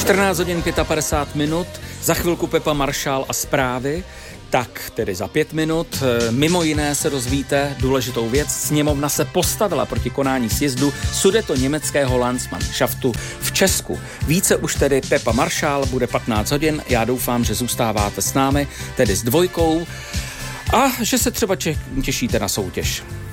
14 hodin 55 minut, za chvilku Pepa Maršál a zprávy, tak tedy za 5 minut. Mimo jiné se dozvíte důležitou věc. Sněmovna se postavila proti konání sjezdu Sudetoněmeckého Landsmannschaftu v Česku. Více už tedy Pepa Maršál, bude 15 hodin. Já doufám, že zůstáváte s námi, tedy s Dvojkou, a že se třeba těšíte na soutěž.